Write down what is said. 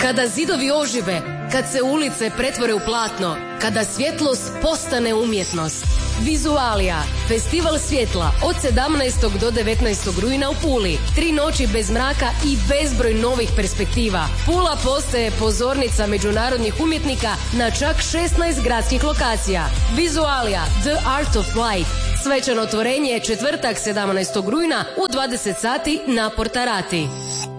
Kada zidovi ožive, kad se ulice pretvore u platno, kada svjetlost postane umjetnost. Vizualija, festival svjetla od 17. do 19. rujna u Puli. 3 noći bez mraka i bezbroj novih perspektiva. Pula postaje pozornica međunarodnih umjetnika na čak 16 gradskih lokacija. Vizualija, The Art of Light. Svečano otvorenje je četvrtak 17. rujna u 20 sati na Portarati.